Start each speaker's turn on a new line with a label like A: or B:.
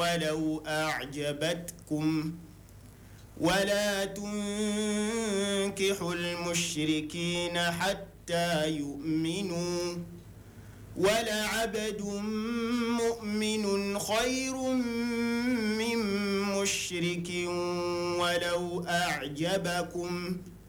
A: ولو أعجبتكم ولا تنكحوا المشركين حتى يؤمنوا ولعبد مؤمن خير من مشرك ولو أعجبكم